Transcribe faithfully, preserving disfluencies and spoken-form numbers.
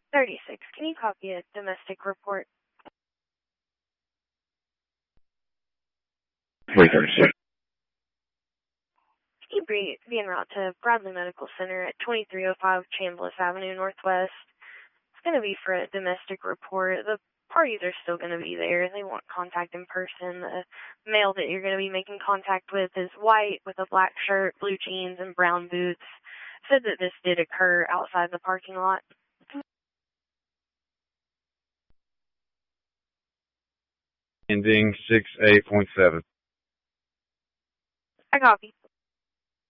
thirty-six, can you copy a domestic report? three thirty-six. Can you be, be en route to Bradley Medical Center at twenty-three oh five Chambliss Avenue Northwest? It's going to be for a domestic report. The parties are still going to be there. They want contact in person. The male that you're going to be making contact with is white with a black shirt, blue jeans, and brown boots. Said that this did occur outside the parking lot. Ending six eight point seven. I copy.